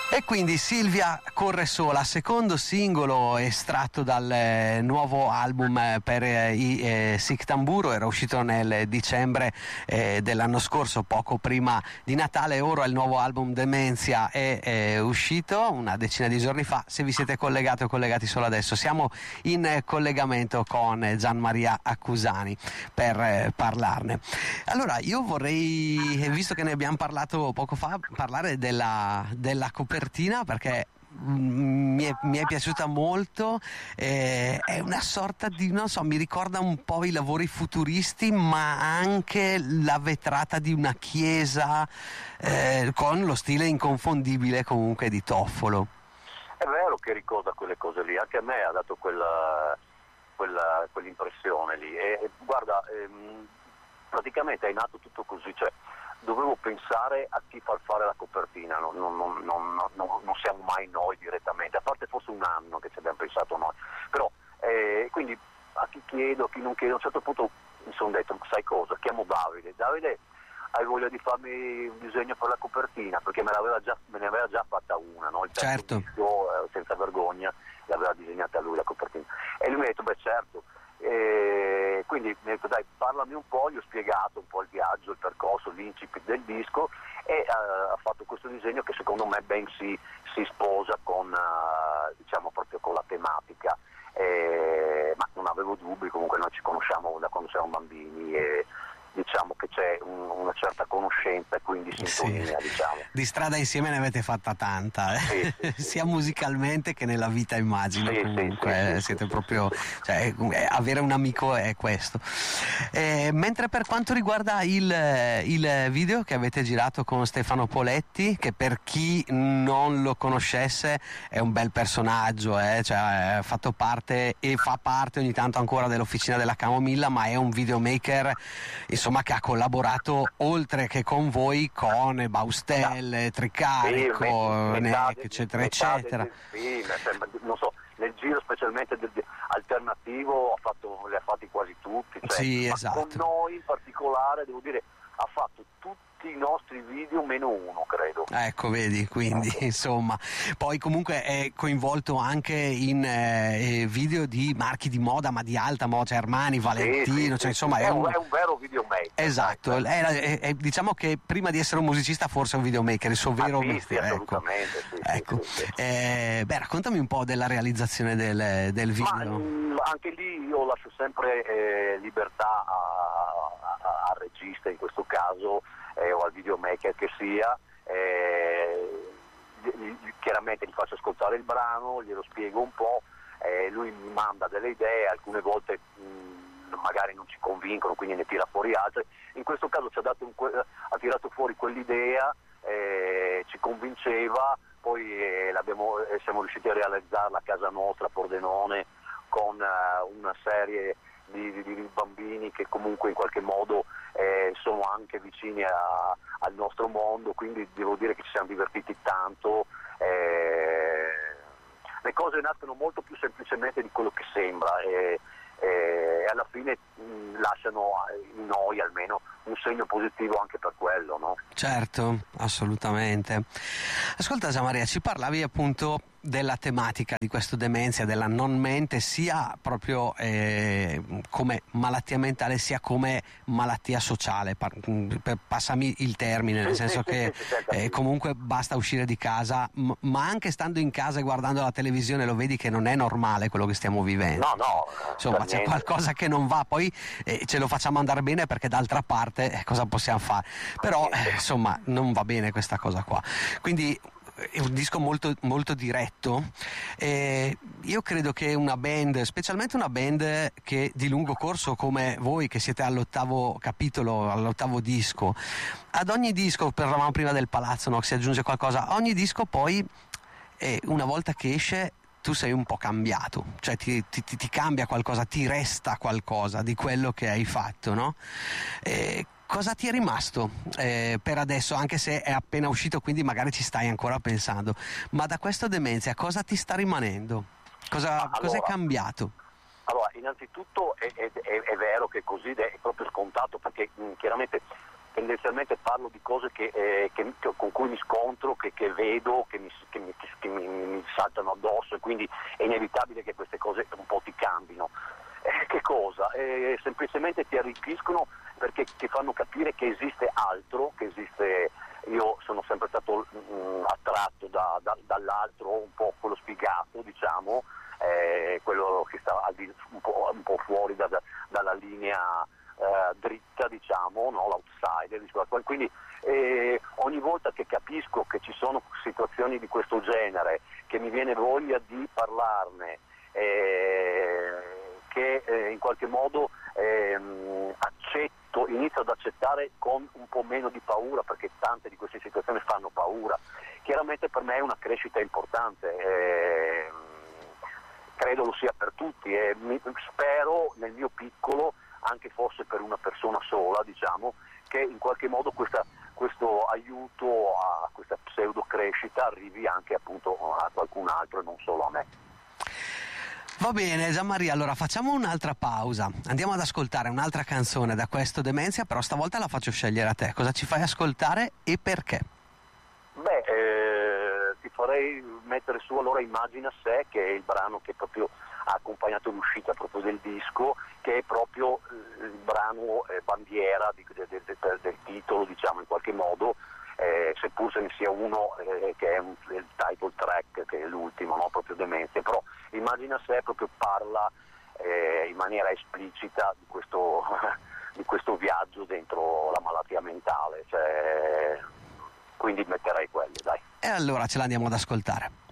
E quindi Silvia corre sola, secondo singolo estratto dal nuovo album per i Sic Tamburo, era uscito nel dicembre dell'anno scorso, poco prima di Natale. Ora il nuovo album Demenzia è uscito una decina di giorni fa. Se vi siete collegati o collegati solo adesso, siamo in collegamento con Gianmaria Accusani per parlarne. Allora, io vorrei, visto che ne abbiamo parlato poco fa, parlare della copertina, perché mi è piaciuta molto. È una sorta di, non so, mi ricorda un po' i lavori futuristi, ma anche la vetrata di una chiesa, con lo stile inconfondibile comunque di Toffolo. È vero che ricorda quelle cose lì, anche a me ha dato quell'impressione lì. E guarda, praticamente è nato tutto così, cioè dovevo pensare a chi far fare la copertina, non siamo mai noi direttamente, a parte forse un anno che ci abbiamo pensato noi, però quindi a chi chiedo, a chi non chiedo, a un certo punto mi sono detto, sai cosa, chiamo Davide, hai voglia di farmi un disegno per la copertina, perché me ne aveva già fatta una, no? Il certo. disco, senza vergogna, l'aveva disegnata lui la copertina, e lui mi ha detto, beh certo. Quindi mi ha detto, dai, parlami un po', gli ho spiegato un po' il viaggio, il percorso, l'incipit del disco, e ha fatto questo disegno che secondo me ben si sposa con, diciamo, proprio con la tematica, ma non avevo dubbi, comunque noi ci conosciamo da quando siamo bambini e diciamo che c'è una certa conoscenza e quindi sintonia, sì. diciamo. Di strada insieme ne avete fatta tanta, sì, sia musicalmente che nella vita, immagino. Comunque siete proprio, cioè, avere un amico è questo. Mentre per quanto riguarda il video che avete girato con Stefano Poletti, che per chi non lo conoscesse è un bel personaggio, cioè, ha fatto parte e fa parte ogni tanto ancora dell'Officina della Camomilla, ma è un videomaker, insomma, che ha collaborato oltre che con voi con Baustelle, Tricarico, Neck, eccetera eccetera. Non so, nel giro specialmente alternativo li ha fatti quasi tutti, cioè, sì, ma esatto. con noi in particolare devo dire ha fatto tutti i nostri video meno uno, credo. Ecco, vedi, quindi insomma, poi comunque è coinvolto anche in video di marchi di moda, ma di alta moda, cioè Armani, Valentino, sì, cioè insomma è un vero videomaker. Esatto, diciamo che prima di essere un musicista forse è un videomaker, il suo vero mestiere. Assolutamente, ecco. Sì. Beh, raccontami un po' della realizzazione del video. Ma anche lì io lascio sempre libertà al regista in questo caso, o al videomaker che sia, chiaramente gli faccio ascoltare il brano, glielo spiego un po', lui mi manda delle idee, alcune volte magari non ci convincono, quindi ne tira fuori altre. In questo caso ha tirato fuori quell'idea, ci convinceva, poi siamo riusciti a realizzarla a casa nostra a Pordenone con una serie di bambini che comunque in qualche modo sono anche vicini al nostro mondo, quindi devo dire che ci siamo divertiti tanto. Le cose nascono molto più semplicemente di quello che sembra e alla fine lasciano in noi almeno un segno positivo anche per quello, no? Certo, assolutamente. Ascolta Gianmaria, ci parlavi appunto della tematica di questo Demenzia, della non mente, sia proprio come malattia mentale sia come malattia sociale, passami il termine, nel senso che comunque basta uscire di casa, ma anche stando in casa e guardando la televisione lo vedi che non è normale quello che stiamo vivendo. No, insomma c'è qualcosa che non va, poi ce lo facciamo andare bene perché d'altra parte cosa possiamo fare? Però insomma non va bene questa cosa qua, quindi è un disco molto, molto diretto. Io credo che una band, specialmente una band che di lungo corso come voi, che siete all'8° capitolo, all'8° disco, ad ogni disco, parlavamo prima del Palazzo, no? Si aggiunge qualcosa, ogni disco poi una volta che esce tu sei un po' cambiato, cioè ti cambia qualcosa, ti resta qualcosa di quello che hai fatto, no? Cosa ti è rimasto per adesso, anche se è appena uscito, quindi magari ci stai ancora pensando, ma da questo Demenzia cosa ti sta rimanendo? Cosa è cambiato? Allora, innanzitutto è vero che così è proprio scontato, perché chiaramente tendenzialmente parlo di cose con cui mi scontro, che vedo, che mi saltano addosso, e quindi è inevitabile che queste cose un po' ti cambino. Che cosa? Semplicemente ti arricchiscono, perché ti fanno capire che esiste altro, io sono sempre stato attratto dall'altro, un po' quello sfigato, diciamo, quello che sta un po' fuori dalla linea dritta, diciamo, no? L'outsider, quindi ogni volta che capisco che ci sono situazioni di questo genere, che mi viene voglia di parlarne, che in qualche modo inizio ad accettare con un po' meno di paura, perché tante di queste situazioni fanno paura. Chiaramente per me è una crescita importante, credo lo sia per tutti, e spero nel mio piccolo, anche forse per una persona sola, diciamo, che in qualche modo questo aiuto a questa pseudo crescita arrivi anche appunto a qualcun altro e non solo a me. Va bene Gianmaria, allora facciamo un'altra pausa, andiamo ad ascoltare un'altra canzone da questo Demenzia, però stavolta la faccio scegliere a te. Cosa ci fai ascoltare e perché? Ti farei mettere su allora Immagina Se, che è il brano che proprio ha accompagnato l'uscita proprio del disco, che è proprio il brano bandiera del titolo, diciamo, in qualche modo, seppur se ne sia uno che è il title track, che è l'ultimo, no? Proprio Demenzia, però Immagina Se proprio parla in maniera esplicita di questo viaggio dentro la malattia mentale, quindi metterei quelli, dai. E allora ce l'andiamo ad ascoltare.